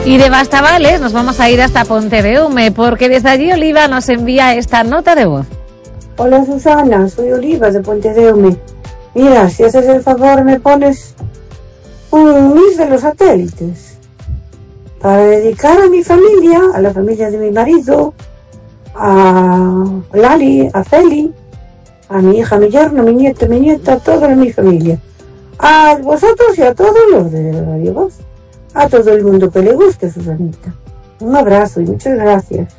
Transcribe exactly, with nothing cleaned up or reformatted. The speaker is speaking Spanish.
Y de Bastavales nos vamos a ir hasta Pontedeume, porque desde allí Oliva nos envía esta nota de voz. Hola Susana, soy Oliva de Pontedeume. Mira, si haces el favor me pones un mix de los satélites para dedicar a mi familia, a la familia de mi marido, a Lali, a Feli, a mi hija, mi yerno, mi nieto, mi nieta, a toda mi familia. A vosotros y a todos los de Radio Voz. A todo el mundo que le guste, Susanita. Un abrazo y muchas gracias.